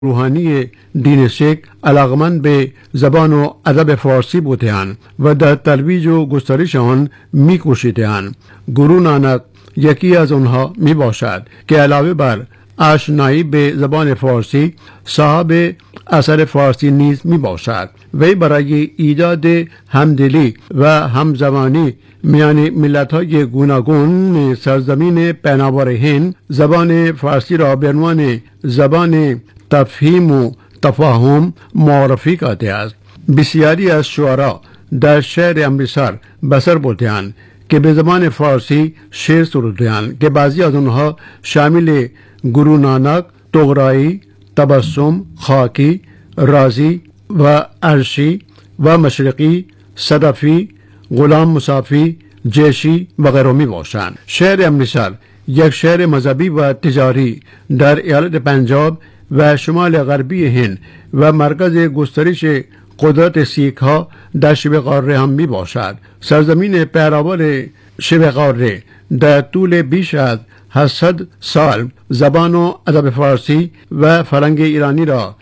روحانی دین سیک علاقمند به زبان و ادب فارسی بودند و در ترویج و گسترش آن می‌کوشیدند. گرو نانک یکی از آنها می باشد که علاوه بر آشنایی به زبان فارسی صاحب اثر فارسی نیز می باشد. وی برای ایجاد همدلی و همزبانی میان ملت‌های گوناگون سرزمین پهناور هند زبان فارسی را به عنوان زبان تفهیم و تفاهم معرفی کرده است. بسیاری از شعرا در شهر امرتسر بسر بودند که به زبان فارسی شعر سرودند که بعضی از آنها شامل گرو نانک، طغرایی، تبسم، خاکی، رازی و عرشی و مشرقی، صدفی، غلام مصافی، جیشی و غیره می باشند. شهر امرتسر یک شهر مذهبی و تجاری در ایالت پنجاب و شمال غربی هند و مرکز گسترش قدرت سیک ها در شبه قاره هم می باشد. سرزمین پیراور شبه قاره در طول بیش از 800 سال زبان و ادب فارسی و فرهنگ ایرانی را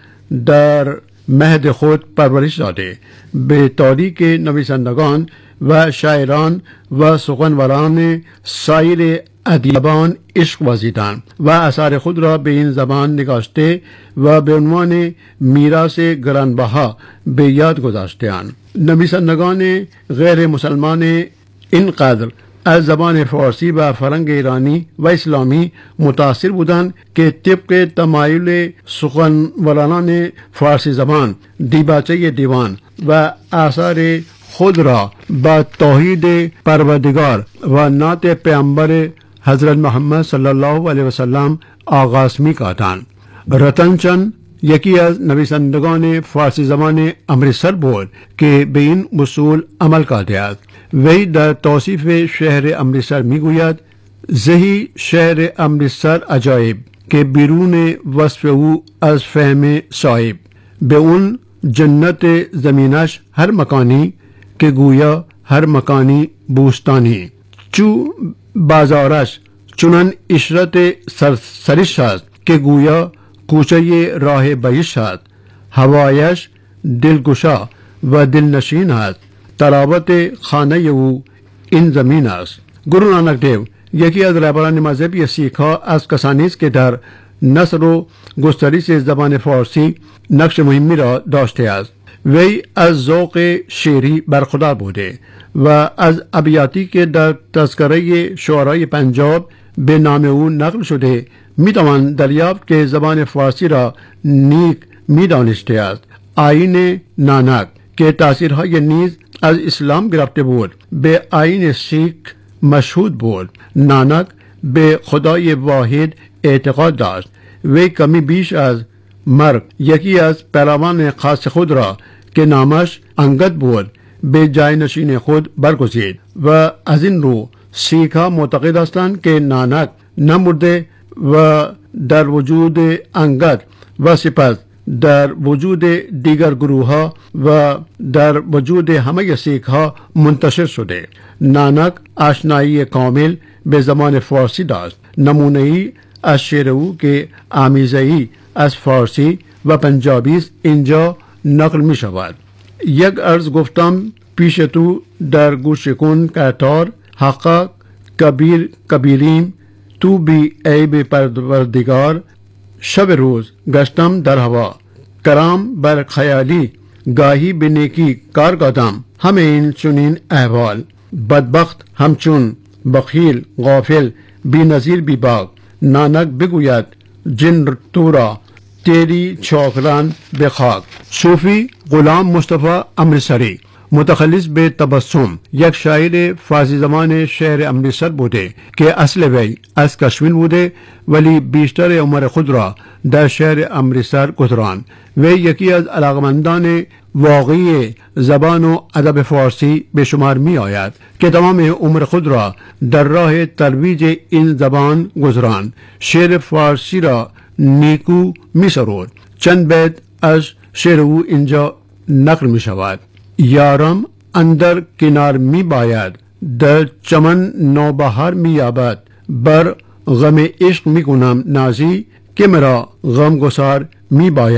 در مهد خود پرورش داده. به تاریخ نویسندگان و شاعران و سخنوران سایر ادیبان عشق ورزیدند و اثار خود را به این زبان نگاشته و به عنوان میراث گرانبها به یاد گذاشته‌اند. نویسندگان غیر مسلمان اینقدر از زبان فارسی و فرهنگ ایرانی و اسلامی متاثر بودند که طبق تمایل سخنورانان فارسی زبان دیباچه دیوان و آثار خود را با توحید پروردگار و نعت پیامبر حضرت محمد صلی الله علیه وسلم آغاز می کردند. رتن چند یکی از نویسندگان فارسی زبان امرتسر بود که به این اصول عمل کرده است. وی در توصیف شهر امرتسر می گوید: زهی شهر امرتسر عجایب که بیرون وصف او از فهم صاحب، به اون جنت زمینش هر مکانی که گویا هر مکانی بوستانی. چو بازارش چنان اشرت سرسرش است که گویا کوچه راه بهشت است. هوایش دلگشا و دلنشین است. تراوت خانه او این زمین است. گرو نانک دیو یکی از رهبران مذهبی سیک ها از کسانی است که در نشر و گسترش زبان فارسی نقش مهمی را داشته است. وی از ذوق شعری برخوردار بوده و از ابیاتی که در تذکره شعرای پنجاب به نام او نقل شده میتوان دریافت که زبان فارسی را نیک میدانسته است. آیین نانک که تاثیرهای نیز از اسلام گرفته بود به آیین سیک مشهود بود. نانک به خدای واحد اعتقاد داشت. وی کمی بیش از مرگ یکی از پیروان خاص خود را که نامش انگد بود به جانشین خود برگزید و از این رو سیک ها معتقد هستند که نانک نمرده و در وجود انگد و سپس در وجود دیگر گروه ها و در وجود همه سیک ها منتشر شده. نانک آشنایی کامل به زبان فارسی داشت. نمونه‌ای از شعر او که آمیزه‌ای از فارسی و پنجابی است اینجا نقل می شود. یک عرض گفتم پیش تو در گوش کن کتار، حقا کبیر کبیریم تو بی عیب پروردگار. شب روز گشتم در هوا کرام بر خیالی، گاهی به نیکی کار کردم همه این چنین احوال. بدبخت همچون بخیل غافل بی نظیر بی باک. نانک بگوید جن تو را تیری چاکران به خاک. صوفی غلام مصطفی امرتسری متخلص به تبسم یک شاعر فارسی زبان شهر امرتسر بوده که اصل وی از کشمیر بوده ولی بیشتر عمر خود را در شهر امرتسر گذراند. وی یکی از علاقمندان واقعی زبان و ادب فارسی به شمار می آید که تمام عمر خود را در راه ترویج این زبان گذراند. شعر فارسی را نیکو می سرود. چند بیت از شعر او اینجا نقل می شود. یارم اندر کنار می باید، در چمن نوبهار می یابد، بر غم عشق می کنم نازی که مرا غمگسار می باید.